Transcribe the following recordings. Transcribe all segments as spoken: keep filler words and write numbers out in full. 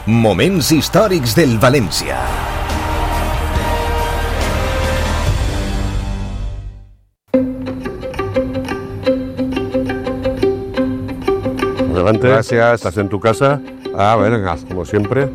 Moments històrics del València. Adelante. Gracias. ¿Estás en tu casa? Ah, venga. Como siempre.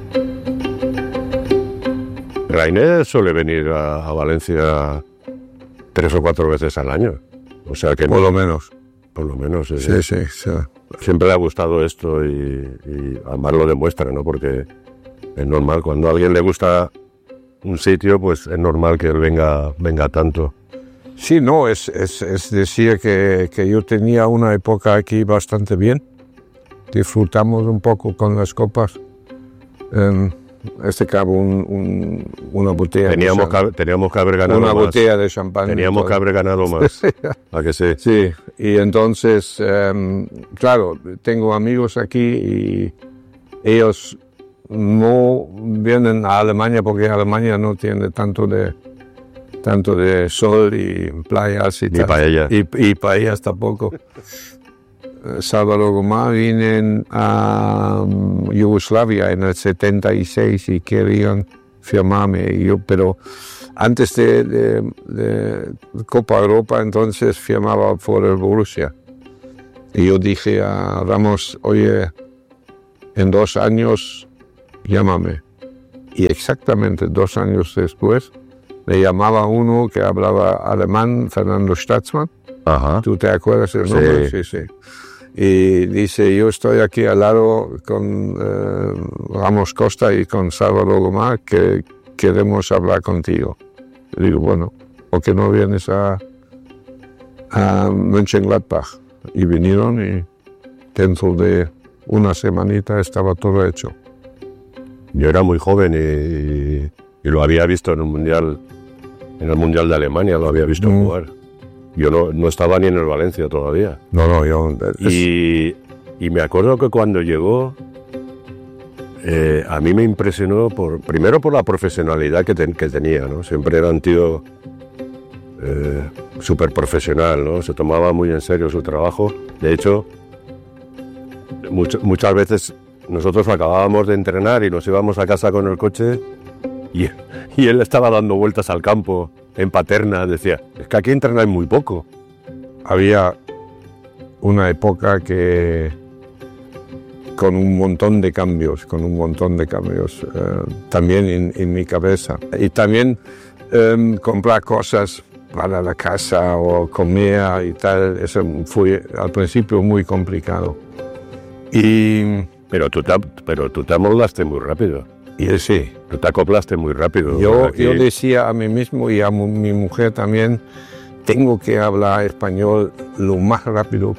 Rainer suele venir a, a Valencia tres o cuatro veces al año. O sea que Por no, lo menos. por lo menos. eh, Sí, sí, sí. Siempre le ha gustado esto y, y además lo demuestra, ¿no? Porque es normal, cuando a alguien le gusta un sitio, pues es normal que él venga, venga tanto. Sí, no, es, es, es decir que, que yo tenía una época aquí bastante bien. Disfrutamos un poco con las copas. Um, este cabo un, un, una botella Teníamos de que, teníamos que haber ganado una más. botella de champán. Teníamos que haber ganado más. ¿A que sí? Sí, y entonces, um, claro, tengo amigos aquí y ellos no vienen a Alemania porque Alemania no tiene tanto de tanto de sol y playas y Ni tal. paella. Y, y paellas tampoco. Salvador Gomá vienen a um, Yugoslavia en el setenta y seis y querían firmarme, y yo, pero antes de, de, de Copa Europa entonces firmaba por el Borussia. Y yo dije a Ramos, oye, en dos años llámame. Y exactamente dos años después me llamaba uno que hablaba alemán, Fernando Staatsmann. Ajá. ¿Tú te acuerdas del nombre? Sí, sí. Y dice, yo estoy aquí al lado con eh, Ramos Costa y con Salvador Gomá, que queremos hablar contigo. Y digo, bueno, ¿por qué no vienes a, a Mönchengladbach? Y vinieron y dentro de una semanita estaba todo hecho. Yo era muy joven y, y, y lo había visto en un mundial, en el Mundial de Alemania, lo había visto Mm. jugar. Yo no, no estaba ni en el Valencia todavía. No, no, yo... Es, Y, y me acuerdo que cuando llegó, eh, a mí me impresionó, por, primero por la profesionalidad que, ten, que tenía, ¿no? Siempre era un tío eh, súper profesional, ¿no? Se tomaba muy en serio su trabajo. De hecho, much, muchas veces nosotros acabábamos de entrenar y nos íbamos a casa con el coche y, y él estaba dando vueltas al campo en Paterna. Decía, es que aquí entrenáis muy poco. había una época que con un montón de cambios, con un montón de cambios, eh, también en, en mi cabeza. Y también eh, comprar cosas para la casa o comer y tal, eso fue al principio muy complicado. Y, Pero tú te, pero tú te amoldaste muy rápido. y sí, Tú te acoplaste muy rápido. yo, Aquí- yo decía a mí mismo y a mu- mi mujer también, tengo que hablar español lo más rápido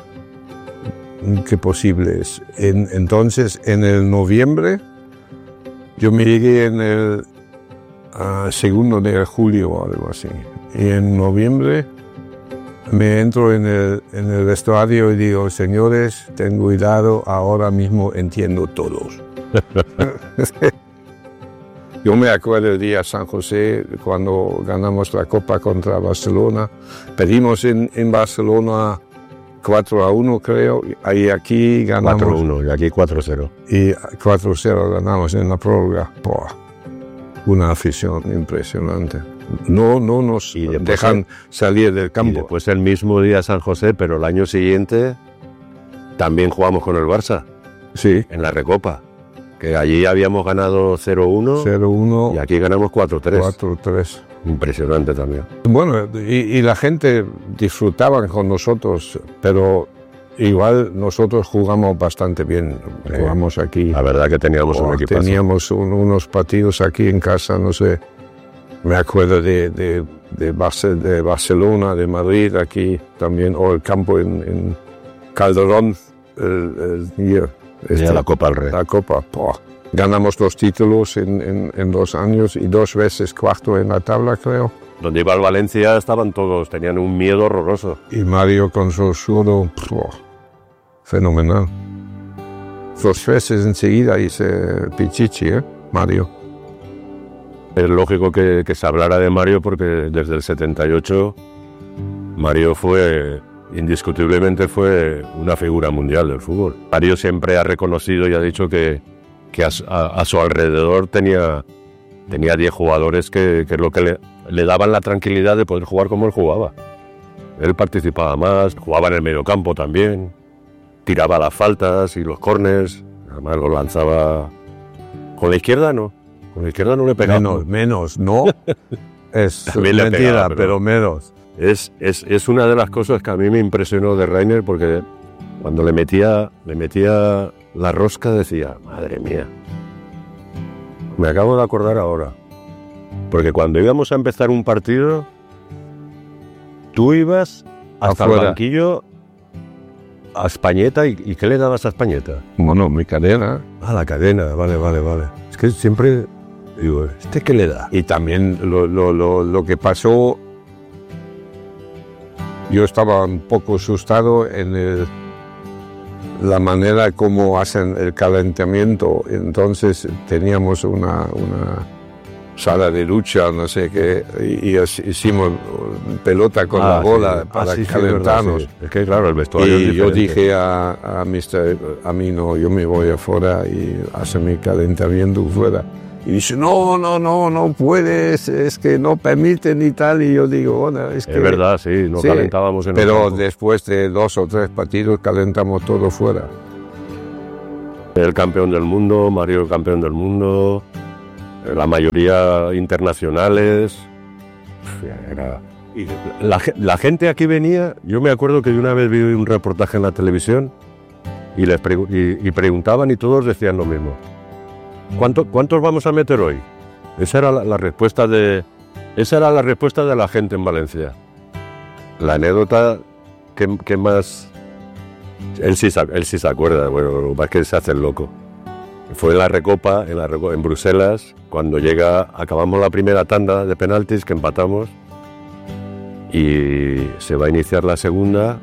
que posible. Es. En, entonces, en el noviembre, yo me llegué en el uh, segundo de julio o algo así. Y en noviembre me entro en el, en el vestuario y digo, señores, ten cuidado, ahora mismo entiendo todos. Yo me acuerdo el día San José, cuando ganamos la Copa contra Barcelona. Perdimos en, en Barcelona cuatro a uno, creo, y aquí ganamos. cuatro uno y aquí cuatro cero. Y cuatro cero ganamos en la prórroga. Buah, una afición impresionante. No, no nos Y después dejan el- salir del Y campo. después el mismo día San José, pero el año siguiente también jugamos con el Barça Sí, en la Recopa. Que allí habíamos ganado cero uno cero uno, y aquí ganamos cuatro tres. cuatro tres. Impresionante también. Bueno, y, y la gente disfrutaba con nosotros, pero igual nosotros jugamos bastante bien. Sí. Jugamos aquí. La verdad que teníamos Oh, un equipazo. teníamos un- unos partidos aquí en casa, no sé. Me acuerdo de, de, de, Barce- de Barcelona, de Madrid, aquí también, o el campo en, en Calderón, el, el year, Ya este, la Copa del Rey. la Copa. Buah. Ganamos dos títulos en, en, en dos años y dos veces cuarto en la tabla, creo. Donde iba el Valencia estaban todos, tenían un miedo horroroso. Y Mario con su zurdo, buah, fenomenal. Dos veces enseguida hice Pichichi, ¿eh? Mario. Es lógico que, que se hablara de Mario porque desde el setenta y ocho Mario fue, indiscutiblemente fue una figura mundial del fútbol. Mario siempre ha reconocido y ha dicho que, que a, a, a su alrededor tenía tenía diez jugadores que, que es lo que le, le daban la tranquilidad de poder jugar como él jugaba. Él participaba más, jugaba en el mediocampo también, tiraba las faltas y los córners, además lo lanzaba con la izquierda, no, con la izquierda no le pegaba. Menos, menos, no. Es También le mentira, pegaba, pero, pero- menos. Es, es, es una de las cosas que a mí me impresionó de Rainer, porque cuando le metía, le metía la rosca decía, madre mía, me acabo de acordar ahora, porque cuando íbamos a empezar un partido, tú ibas hasta Afuera. el banquillo a Españeta, y, ¿y qué le dabas a Españeta? Bueno, mi cadena. A la cadena, vale, vale, vale. Es que siempre digo, ¿este qué le da? Y también lo, lo, lo, lo que pasó, yo estaba un poco asustado en el, la manera como hacen el calentamiento. Entonces teníamos una, una sala de lucha, no sé qué, y, y hicimos pelota con la bola sí. para Ah, sí, sí, es verdad, calentarnos. sí. Es que claro, el vestuario es Y yo diferente. dije a, a mister a mí no, yo me voy afuera y hace mi calentamiento fuera. Y dice, no, no, no, no puedes, es que no permiten y tal. Y yo digo, bueno, es que... Es verdad, sí, no sí, calentábamos en el pero campo. después de dos o tres partidos calentamos todo fuera. El campeón del mundo, Mario el campeón del mundo, la mayoría internacionales. Era... y la, ge- la gente aquí venía, yo me acuerdo que yo una vez vi un reportaje en la televisión y, les pregu- y, y preguntaban y todos decían lo mismo. ¿Cuánto, ¿Cuántos vamos a meter hoy? Esa era la, la respuesta de esa era la respuesta de la gente en Valencia. La anécdota que, que más él sí, se- él sí se acuerda, bueno, lo que pasa es que se hace el loco. Fue en la Recopa, en, la Reco- en Bruselas, cuando llega, acabamos la primera tanda de penaltis que empatamos y se va a iniciar la segunda.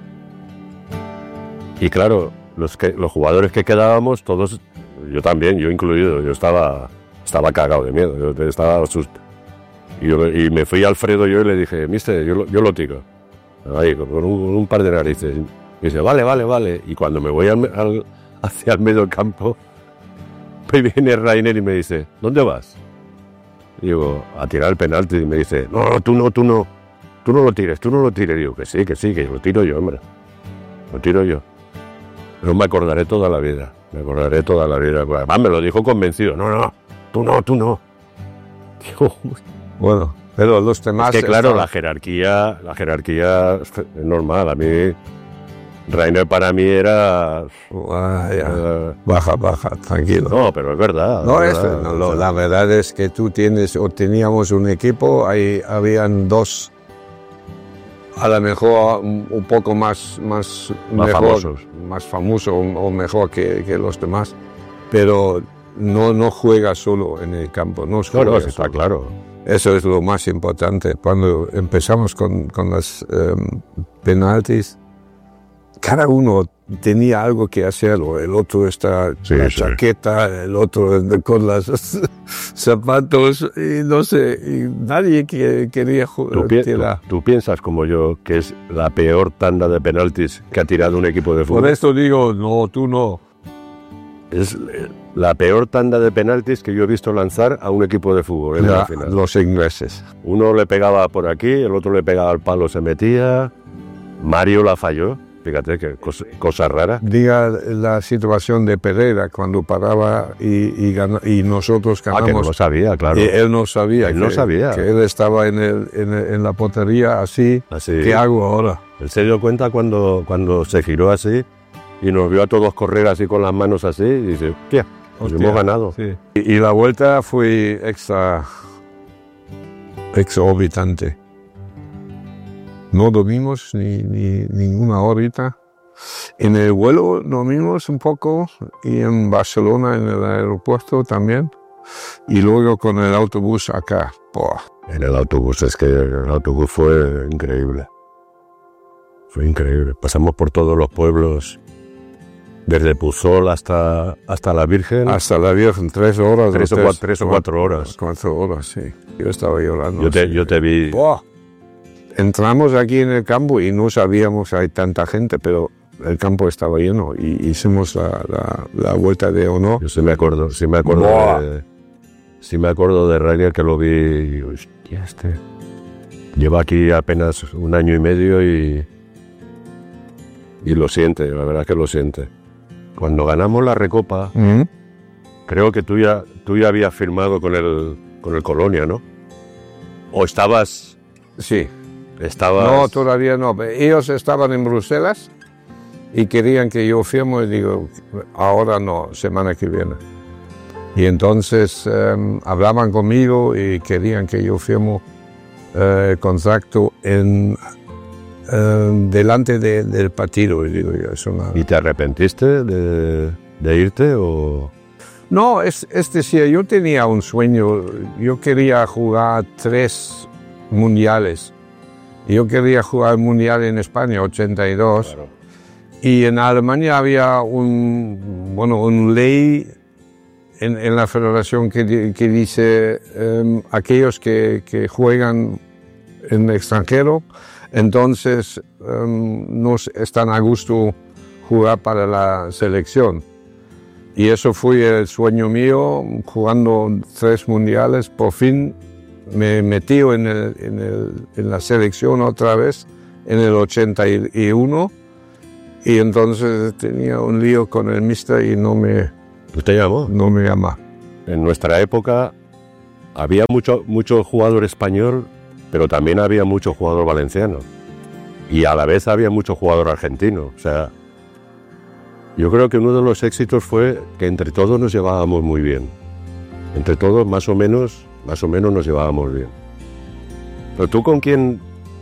Y claro, los, que, los jugadores que quedábamos, todos, yo también, yo incluido, yo estaba, estaba cagado de miedo, yo estaba asustado. Y, yo- y me fui a Alfredo yo y le dije, mister, yo, lo- yo lo tiro, ahí, con un, un par de narices. Y dice, vale, vale, vale. Y cuando me voy al, al- hacia el medio del campo, me viene Rainer y me dice, ¿dónde vas? Y digo, a tirar el penalti. Y me dice, no, no, tú no, tú no, tú no lo tires, tú no lo tires. Y digo, que sí, que sí, que lo tiro yo, hombre, lo tiro yo. Pero me acordaré toda la vida, me acordaré toda la vida. Además me lo dijo convencido, no, no, tú no, tú no. Digo, Bueno, pero los demás... es que claro, estaban- la jerarquía, la jerarquía es normal. A mí, Rainer para mí era... Ah, ya. eh, Baja, baja, tranquilo. no, pero es verdad. No, es es, verdad, no, o lo- sea, la verdad es que tú tienes o teníamos un equipo, ahí habían dos, a lo mejor un, un poco más, más, Más mejor, famosos. más famoso o, o mejor que, que los demás, pero no, no juega solo en el campo, no No, juega no, sí, está solo. claro. Eso es lo más importante. Cuando empezamos con, con las em, penaltis, cada uno tenía algo que hacer, o el otro está Sí, la sí. chaqueta, el otro con los zapatos, y no sé, y nadie que, quería Tú, jugar. pi- tú- tú piensas como yo que es la peor tanda de penaltis que ha tirado un equipo de fútbol. Por eso digo, no, tú no. Es eh, la peor tanda de penaltis que yo he visto lanzar a un equipo de fútbol en Ya, la final. los ingleses. Uno le pegaba por aquí, el otro le pegaba al palo, se metía. Mario la falló. Fíjate que cosa, cosa rara. Diga la situación de Pereira cuando paraba y, y, gana- y nosotros Ah, que no ganamos. lo sabía, claro. Y él no sabía. Él que, no sabía. Que él estaba en, el, en, el- en la portería así. Así. ¿Qué hago ahora? Él se dio cuenta cuando, cuando se giró así y nos vio a todos correr así con las manos así y dice, hostia, pues Hostia, hemos ganado. sí. Y, y la vuelta fue extra, exorbitante. No dormimos ni, ni ninguna horita. En el vuelo dormimos un poco y en Barcelona en el aeropuerto también. Y luego con el autobús acá. Buah. En el autobús, es que el autobús fue increíble. Fue increíble. Pasamos por todos los pueblos, desde Puzol hasta, hasta la Virgen. Hasta la Virgen, tres horas. Tres o cuatro- tres o cuatro horas. Cuatro horas, sí. Yo estaba llorando. yo, te, sí. yo te vi. Buah. Entramos aquí en el campo y no sabíamos hay tanta gente, pero el campo estaba lleno y hicimos la, la, la vuelta de honor. Yo sí me acuerdo, sí me acuerdo Buah. de, sí me acuerdo de Rainer, que lo vi y digo, hostia, este lleva aquí apenas un año y medio y, y lo siente, la verdad que lo siente. Cuando ganamos la Recopa, ¿Mm? creo que tú ya, tú ya habías firmado con el, con el Colonia, ¿no? ¿O estabas...? Sí. estabas... No, todavía no. Ellos estaban en Bruselas y querían que yo firme y digo, ahora no, semana que viene. Y entonces eh, hablaban conmigo y querían que yo firme eh, contrato en, eh, delante de, del partido. Y digo, yo, es una... ¿Y te arrepentiste de, de irte o...? No, es, es decir, yo tenía un sueño, yo quería jugar tres mundiales. Yo quería jugar el mundial en España, ochenta y dos, Claro. y en Alemania había un, bueno, una ley en, en la federación que, que dice um, aquellos que, que juegan en extranjero, entonces um, no están a gusto jugar para la selección. Y eso fue el sueño mío, jugando tres mundiales, por fin me metí en, el, en, el, en la selección otra vez, en el ochenta y uno, y entonces tenía un lío con el mister y no me, ¿Usted llamó? no me llama. En nuestra época había mucho, mucho jugador español, pero también había mucho jugador valenciano. Y a la vez había mucho jugador argentino. O sea, yo creo que uno de los éxitos fue que entre todos nos llevábamos muy bien. Entre todos, más o menos, más o menos nos llevábamos bien. Pero tú, ¿con quién?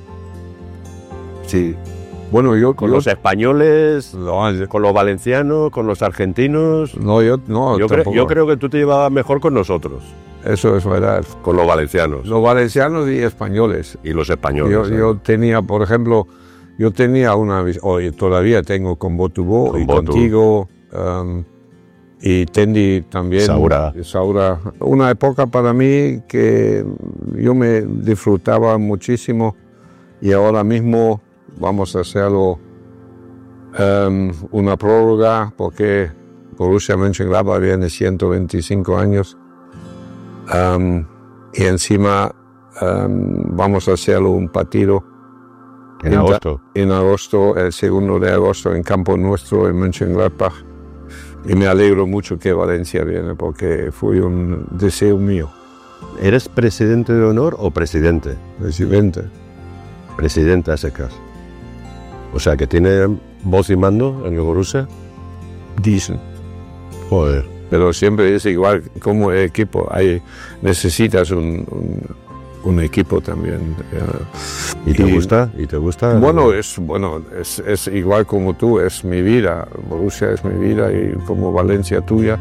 Sí, Bueno, yo... con yo- los españoles, No, yo- con los valencianos, con los argentinos. no, yo, no, Yo, cre- tampoco. yo creo que tú te llevabas mejor con nosotros, Eso es verdad. con los valencianos Los valencianos y españoles. y los españoles. Yo, ¿eh? yo tenía, por ejemplo, yo tenía una, vis- o todavía tengo con Botubó Con y Botu. contigo, um, y Tendi también. Saura. Saura. Una época para mí que yo me disfrutaba muchísimo y ahora mismo vamos a hacerlo um, una prórroga porque Borussia Mönchengladbach viene ciento veinticinco años. Um, y encima um, vamos a hacerlo un partido En ta- agosto. en agosto, el segundo de agosto, en campo nuestro en Mönchengladbach. Y me alegro mucho que Valencia viene porque fue un deseo mío, ¿Eres presidente de honor o presidente? presidente. Presidente a secas. O sea, que tiene voz y mando en el Borussia. Dicen. Joder. Pero siempre es igual como equipo. Hay, necesitas un, un, un equipo también. eh. ¿Y te gusta? ¿Y te gusta? Bueno, es, bueno es, es igual como tú, es mi vida. Borussia es mi vida y como Valencia tuya.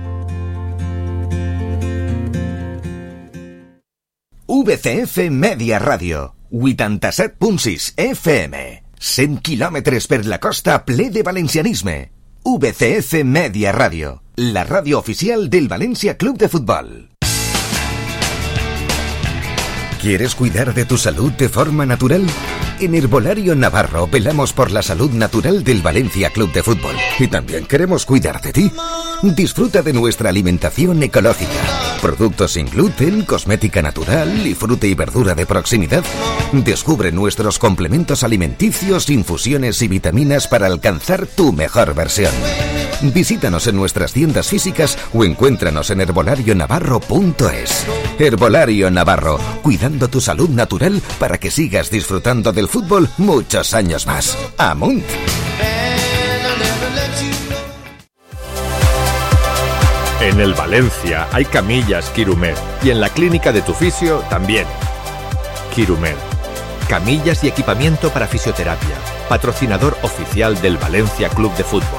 V C F Media Ràdio, vuitanta-set punt sis F M, cent quilòmetres per la costa ple de valencianisme. V C F Media Ràdio, la ràdio oficial del Valencia Club de Fútbol. ¿Quieres cuidar de tu salud de forma natural? En Herbolario Navarro velamos por la salud natural del Valencia Club de Fútbol y también queremos cuidar de ti. Disfruta de nuestra alimentación ecológica, productos sin gluten, cosmética natural y fruta y verdura de proximidad. Descubre nuestros complementos alimenticios, infusiones y vitaminas para alcanzar tu mejor versión. Visítanos en nuestras tiendas físicas o encuéntranos en herbolario navarro punto es. Herbolario Navarro, cuidando tu salud natural para que sigas disfrutando del fútbol muchos años más. ¡Amunt! En el Valencia hay camillas Quirumed y en la clínica de tu fisio también. Quirumed. Camillas y equipamiento para fisioterapia. Patrocinador oficial del Valencia Club de Fútbol.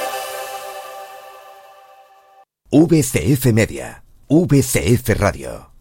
V C F Media, V C F Radio.